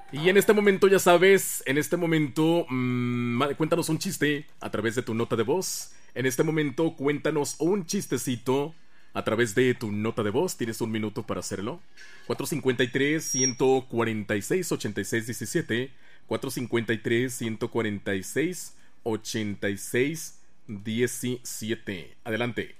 Y en este momento, ya sabes, en este momento, cuéntanos un chiste a través de tu nota de voz. En este momento, cuéntanos un chistecito a través de tu nota de voz. Tienes un minuto para hacerlo. 453-146-8617. 453-146-8617. Adelante.